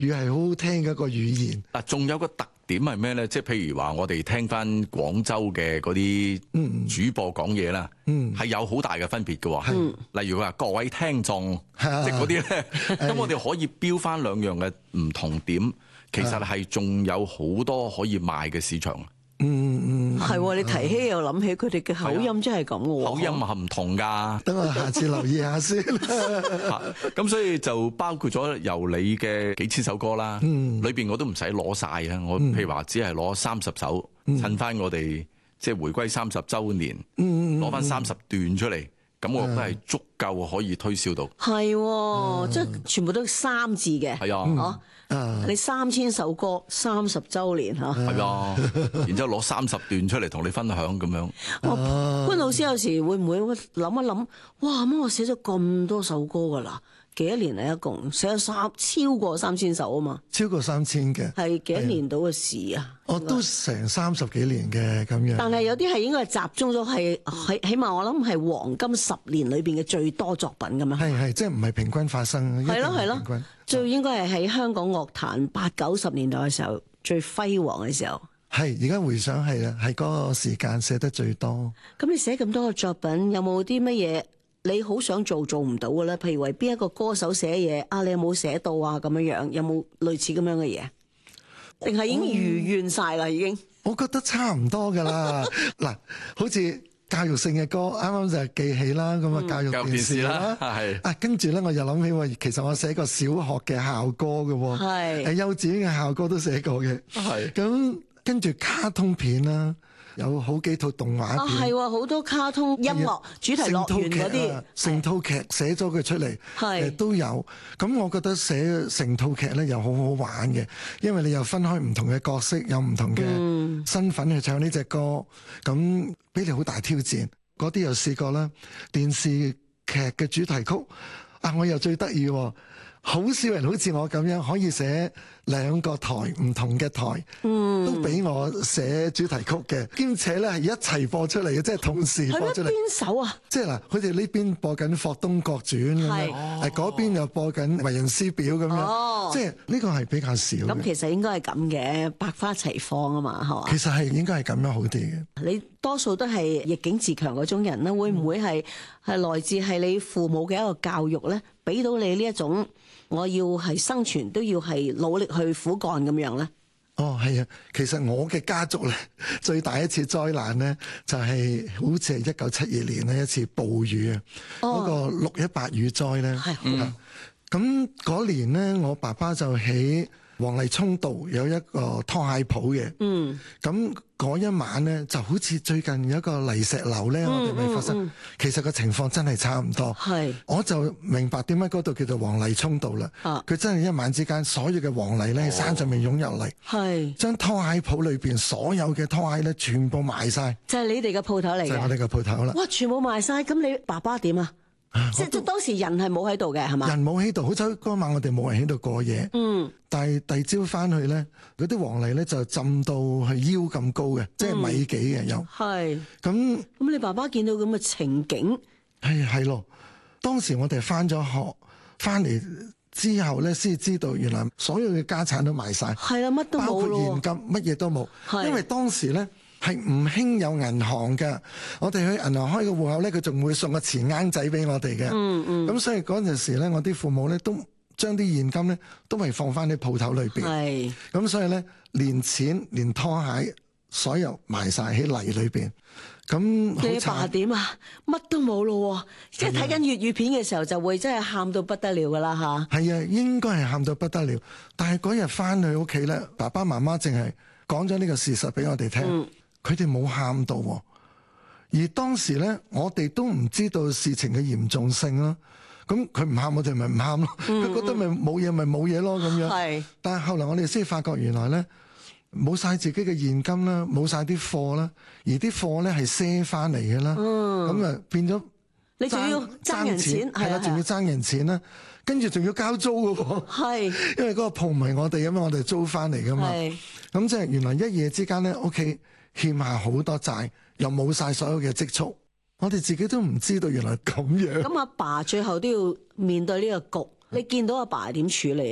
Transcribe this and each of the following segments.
語係好好聽嘅一個語言。 嗱，仲有個特點係咩咧？即係譬如話，我哋聽翻廣州嘅嗰啲主播講嘢啦，係有好大嘅分別嘅喎。例如佢話各位聽眾，即係嗰啲咧，咁我哋可以標翻兩樣嘅唔同點，其實係仲有好多可以賣嘅市場。 係喎，你提起又諗起佢哋嘅口音真係咁嘅喎。 口音係唔同㗎。 等我下次留意下先。 咁所以就包括咗由你嘅幾千首歌啦，裏邊我都唔使攞晒啊。我譬如話只係攞30首，襯翻我哋即係回歸30週年，攞翻30段出嚟，咁我覺得係足夠可以推銷到。 係喎，即係全部都3字嘅。 係啊。 你3000首歌30週年嚇， 係啊，然之後攞30段出嚟同你分享咁樣。 潘老師有時會唔會諗一諗？哇！咁我寫咗咁多首歌㗎啦，幾多年嚟一共寫咗超過3000首啊嘛？ 超過3000嘅， 係幾多年到嘅事啊？ 我都成30幾年嘅咁樣。 但係有啲係應該係集中咗係起碼我諗係黃金10年裏邊嘅最多作品咁樣。 係，即係唔係平均發生？ 係咯，最應該係喺香港樂壇80-90年代嘅時候最輝煌嘅時候。 係而家回想係啦，係嗰個時間寫得最多。 咁你寫咁多嘅作品，有冇啲乜嘢你好想做唔到嘅咧？譬如為邊一個歌手寫嘢啊，你有冇寫到啊？咁樣有冇類似咁樣嘅嘢？定係已經如願晒啦？已經？ 我覺得差唔多㗎啦。嗱，好似教育性嘅歌，啱啱就係記起啦，咁啊教育電視啦，係啊，跟住咧我又諗起喎，其實我寫過小學嘅校歌嘅喎，係幼稚園嘅校歌都寫過嘅，係咁跟住卡通片啦。有好幾套動畫片， 係喎，好多卡通音樂主題樂園嗰啲， 成套劇寫咗佢出嚟，都有。咁我覺得寫成套劇咧又好好玩嘅，因為你又分開唔同嘅角色，有唔同嘅身份去唱呢隻歌，咁俾你好大挑戰。嗰啲又試過啦，電視劇嘅主題曲啊，我又最得意喎。好少人好似我咁樣可以寫2個台唔同嘅台，都俾我寫主題曲嘅，兼且咧係一齊播出嚟嘅，即係同時播出嚟。 邊首啊？ 即係嗱，佢哋呢邊播緊《霍東國傳》咁樣，嗰邊又播緊《為人師表》咁樣，即係呢個係比較少。 咁其實應該係咁嘅，百花齊放啊嘛，係嘛？ 其實係應該係咁樣好啲嘅。 你多數都係逆境自強嗰種人咧，會唔會係來自係你父母嘅一個教育咧，俾到你呢一種？我要係生存都要係努力去苦幹咁樣咧。 哦，係啊，其實我嘅家族咧最大一次災難咧就係好似係1972年咧一次暴雨啊，嗰個6.18雨災咧。咁嗰年咧，我爸爸就喺黃泥涌道有一個拖鞋鋪嘅。咁嗰一晚咧就好似最近有一個泥石流咧，我哋咪發生。其實個情況真係差唔多。我就明白點解嗰度叫做黃泥涌道啦。佢真係一晚之間，所有嘅黃泥咧喺山上面湧入嚟，將拖鞋鋪裏邊所有嘅拖鞋咧全部賣晒。 就係你哋嘅鋪頭嚟嘅。 就係我哋嘅鋪頭啦。 哇！全部賣晒，咁你爸爸點啊？即當時人係冇喺度嘅，係嘛？人冇喺度，好彩嗰晚我哋冇人喺度過夜。但係第二朝翻去咧，嗰啲黃泥咧就浸到係腰咁高嘅，即係米幾嘅有。咁你爸爸見到咁嘅情景， 係咯。當時我哋翻咗學，翻嚟之後咧先知道，原來所有嘅家產都賣晒。係啦，乜都冇，包括現金，乜嘢都冇。因為當時咧係唔興有銀行嘅，我哋去銀行開個戶口咧，佢仲會送個錢罌仔俾我哋嘅。咁所以嗰陣時咧，我啲父母咧都將啲現金咧都係放翻喺鋪頭裏邊。咁所以咧，連錢連拖鞋所有埋晒喺泥裏邊。咁你阿爸點啊？乜都冇咯，即係睇緊粵語片嘅時候就會真係喊到不得了噶啦吓。係啊， 應該係喊到不得了。但係嗰日翻去屋企咧，爸爸媽媽淨係講咗呢個事實俾我哋聽。佢哋冇喊到，而當時咧，我哋都唔知道事情嘅嚴重性啦。咁佢唔喊，我哋咪唔喊咯。佢覺得咪冇嘢，咪冇嘢咯咁樣。但係後來我哋先發覺，原來咧冇晒自己嘅現金啦，冇晒啲貨啦，而啲貨咧係賒翻嚟嘅啦。咁啊變咗你仲要爭人錢， 係啦，仲要爭人錢啦，跟住仲要交租嘅喎。因為嗰個鋪唔係我哋嘅嘛，我哋租翻嚟嘅嘛。咁即係原來一夜之間咧，屋企欠下好多債，又冇晒所有嘅積蓄，我哋自己都唔知道原來咁樣。 咁阿爸最後都要面對呢個局，你見到阿爸係點處理啊？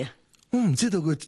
我唔知道佢